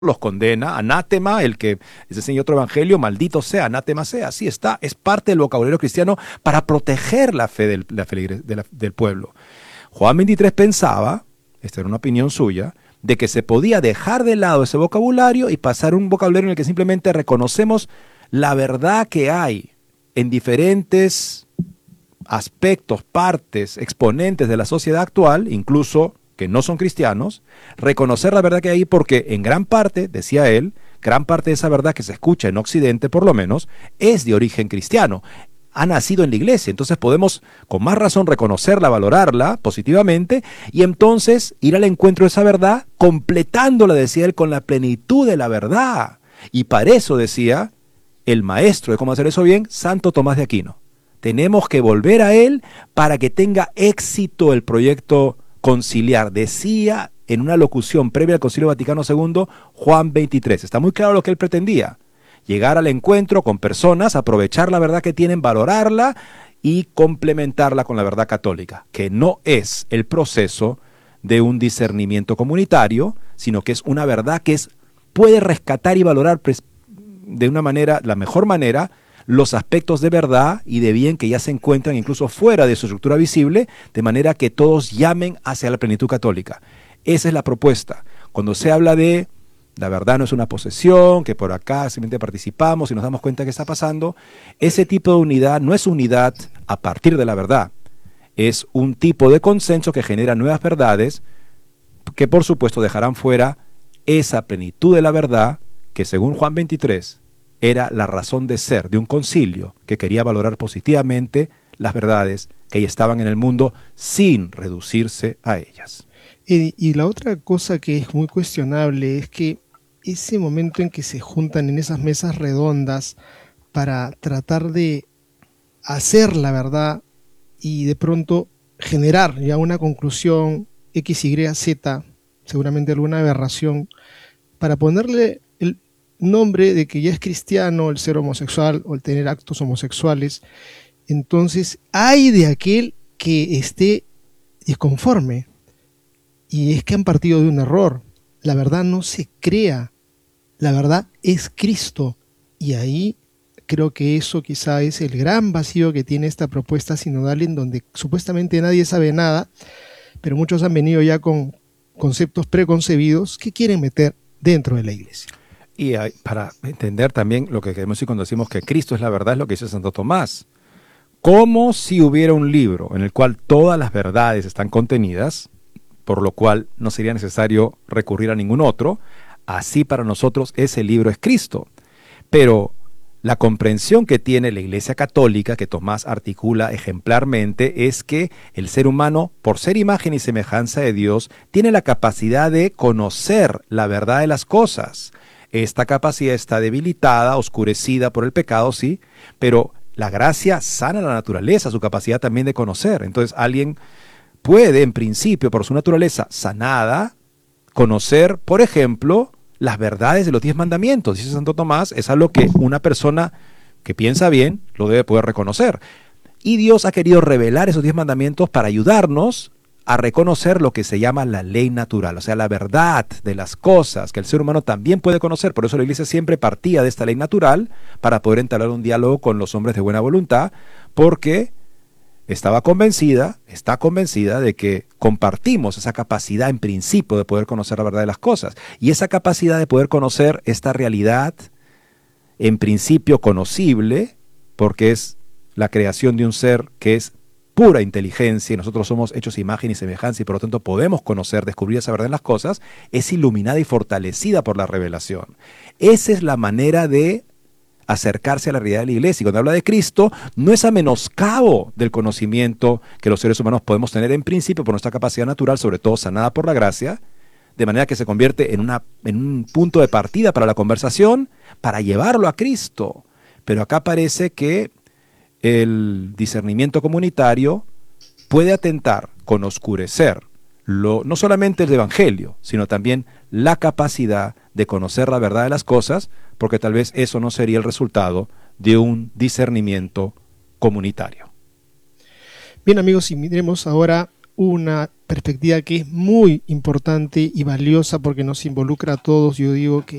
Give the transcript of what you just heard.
los condena, anátema, el que les enseña otro evangelio, maldito sea, anátema sea. Así está, es parte del vocabulario cristiano para proteger la fe del pueblo. Juan 23 pensaba, esta era una opinión suya, de que se podía dejar de lado ese vocabulario y pasar a un vocabulario en el que simplemente reconocemos la verdad que hay en diferentes aspectos, partes, exponentes de la sociedad actual, incluso que no son cristianos, reconocer la verdad que hay ahí porque en gran parte, decía él, gran parte de esa verdad que se escucha en Occidente por lo menos, es de origen cristiano, ha nacido en la iglesia, entonces podemos con más razón reconocerla, valorarla positivamente y entonces ir al encuentro de esa verdad, completándola, decía él, con la plenitud de la verdad. Y para eso, decía el maestro de cómo hacer eso bien, Santo Tomás de Aquino. Tenemos que volver a él para que tenga éxito el proyecto conciliar. Decía en una locución previa al Concilio Vaticano II, Juan 23. Está muy claro lo que él pretendía. Llegar al encuentro con personas, aprovechar la verdad que tienen, valorarla y complementarla con la verdad católica, que no es el proceso de un discernimiento comunitario, sino que es una verdad que puede rescatar y valorar de una manera, la mejor manera, los aspectos de verdad y de bien que ya se encuentran incluso fuera de su estructura visible, de manera que todos llamen hacia la plenitud católica. Esa es la propuesta. Cuando se habla de la verdad no es una posesión, que por acá simplemente participamos y nos damos cuenta de qué está pasando, ese tipo de unidad no es unidad a partir de la verdad, es un tipo de consenso que genera nuevas verdades que por supuesto dejarán fuera esa plenitud de la verdad que según Juan 23 era la razón de ser de un concilio que quería valorar positivamente las verdades que ya estaban en el mundo sin reducirse a ellas. Y la otra cosa que es muy cuestionable es que ese momento en que se juntan en esas mesas redondas para tratar de hacer la verdad y de pronto generar ya una conclusión X, Y, Z, seguramente alguna aberración, para ponerle el nombre de que ya es cristiano el ser homosexual o el tener actos homosexuales, entonces hay de aquel que esté disconforme. Y es que han partido de un error. La verdad no se crea. La verdad es Cristo. Y ahí creo que eso quizá es el gran vacío que tiene esta propuesta sinodal, en donde supuestamente nadie sabe nada, pero muchos han venido ya con conceptos preconcebidos que quieren meter dentro de la iglesia. Y para entender también lo que queremos decir cuando decimos que Cristo es la verdad, es lo que dice Santo Tomás. Como si hubiera un libro en el cual todas las verdades están contenidas, por lo cual no sería necesario recurrir a ningún otro, así para nosotros ese libro es Cristo. Pero la comprensión que tiene la Iglesia Católica, que Tomás articula ejemplarmente, es que el ser humano, por ser imagen y semejanza de Dios, tiene la capacidad de conocer la verdad de las cosas. Esta capacidad está debilitada, oscurecida por el pecado, sí, pero la gracia sana la naturaleza, su capacidad también de conocer. Entonces alguien puede, en principio, por su naturaleza sanada, conocer, por ejemplo, las verdades de los 10 mandamientos. Dice Santo Tomás, es algo que una persona que piensa bien lo debe poder reconocer. Y Dios ha querido revelar esos 10 mandamientos para ayudarnos a reconocer lo que se llama la ley natural, o sea, la verdad de las cosas que el ser humano también puede conocer. Por eso la Iglesia siempre partía de esta ley natural para poder entablar un diálogo con los hombres de buena voluntad, porque está convencida de que compartimos esa capacidad en principio de poder conocer la verdad de las cosas. Y esa capacidad de poder conocer esta realidad en principio conocible, porque es la creación de un ser que es pura inteligencia y nosotros somos hechos imagen y semejanza y por lo tanto podemos conocer, descubrir esa verdad en las cosas, es iluminada y fortalecida por la revelación. Esa es la manera de acercarse a la realidad de la iglesia. Y cuando habla de Cristo, no es a menoscabo del conocimiento que los seres humanos podemos tener en principio por nuestra capacidad natural, sobre todo sanada por la gracia, de manera que se convierte en un punto de partida para la conversación, para llevarlo a Cristo. Pero acá parece que el discernimiento comunitario puede atentar con oscurecer no solamente el evangelio, sino también la capacidad de conocer la verdad de las cosas, porque tal vez eso no sería el resultado de un discernimiento comunitario. Bien, amigos, y miremos ahora una perspectiva que es muy importante y valiosa porque nos involucra a todos. Yo digo que